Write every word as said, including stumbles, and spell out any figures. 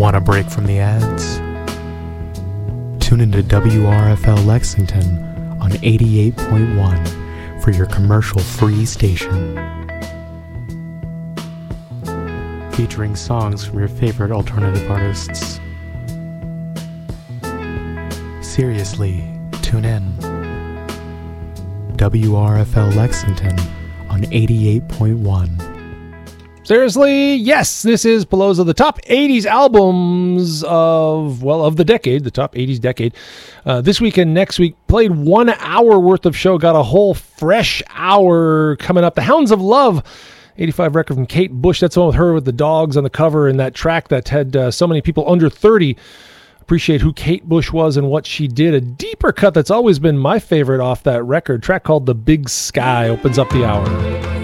Want a break from the ads? Tune into W R F L Lexington on eighty-eight point one for your commercial-free station. Featuring songs from your favorite alternative artists. Seriously, tune in. W R F L Lexington on eighty-eight point one. Seriously, yes, this is Palooza, the top eighties albums of, well, of the decade, the top eighties decade. Uh, this week and next week, played one hour worth of show, got a whole fresh hour coming up. The Hounds of Love, eighty-five record from Kate Bush. That's the one with her with the dogs on the cover and that track that had uh, so many people under thirty appreciate who Kate Bush was and what she did. A deeper cut that's always been my favorite off that record, track called The Big Sky, opens up the hour.